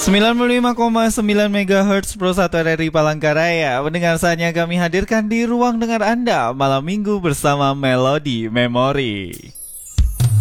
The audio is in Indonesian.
95,9 MHz Pro 1 RRI Palangkaraya. Pendengar, saatnya kami hadirkan di ruang dengar Anda malam minggu bersama Melodi Memori.